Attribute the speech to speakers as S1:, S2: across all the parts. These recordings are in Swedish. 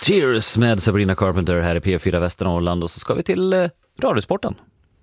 S1: Tears med Sabrina Carpenter här i P4 Västernorrland, och så ska vi till Radiosporten.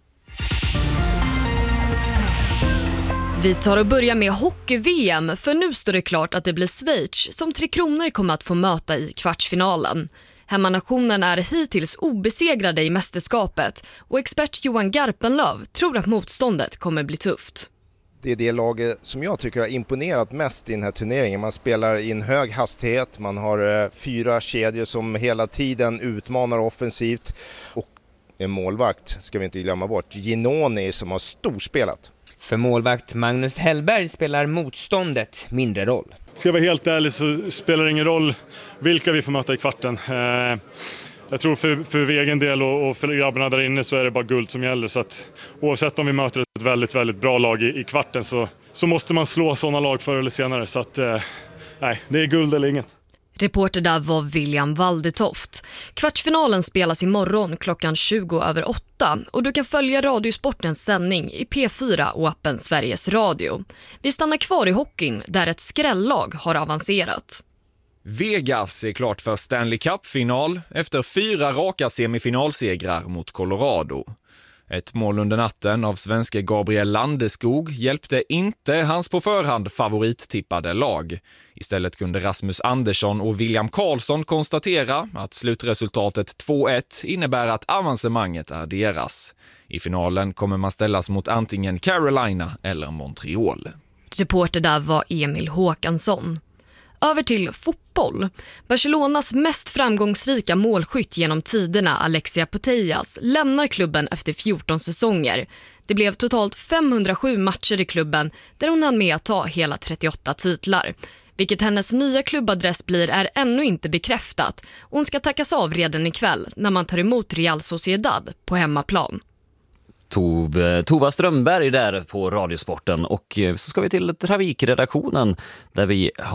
S2: Vi tar och börjar med hockey-VM, för nu står det klart att det blir Schweiz som Tre Kronor kommer att få möta i kvartsfinalen. Hemmanationen är hittills obesegrade i mästerskapet, och expert Johan Garpenlöv tror att motståndet kommer bli tufft.
S3: Det är det laget som jag tycker har imponerat mest i den här turneringen. Man spelar i en hög hastighet, man har 4 kedjor som hela tiden utmanar offensivt, och en målvakt ska vi inte glömma bort, Ginoni, som har storspelat.
S4: För målvakt Magnus Hellberg spelar motståndet mindre roll.
S5: Ska jag vara helt ärlig så spelar det ingen roll vilka vi får möta i kvarten. Jag tror för egen del och för grabbarna där inne så är det bara guld som gäller. Så att oavsett om vi möter ett väldigt, väldigt bra lag i kvarten så måste man slå sådana lag förr eller senare. Så att nej, det är guld eller inget.
S2: Reporter där var William Waldetoft. Kvartsfinalen spelas imorgon klockan 20:08, och du kan följa Radiosportens sändning i P4 och appen Sveriges Radio. Vi stannar kvar i hockeyn där ett skrällag har avancerat.
S6: Vegas är klart för Stanley Cup-final efter 4 raka semifinalsegrar mot Colorado. Ett mål under natten av svenske Gabriel Landeskog hjälpte inte hans på förhand favorittippade lag. Istället kunde Rasmus Andersson och William Karlsson konstatera att slutresultatet 2-1 innebär att avancemanget är deras. I finalen kommer man ställas mot antingen Carolina eller Montreal.
S2: Reporter där var Emil Håkansson. Över till fotboll. Barcelonas mest framgångsrika målskytt genom tiderna, Alexia Putellas, lämnar klubben efter 14 säsonger. Det blev totalt 507 matcher i klubben där hon hann med att ta hela 38 titlar. Vilket hennes nya klubbadress blir är ännu inte bekräftat. Hon ska tackas av redan ikväll när man tar emot Real Sociedad på hemmaplan.
S1: Tova Strömberg där på Radiosporten, och så ska vi till trafikredaktionen där vi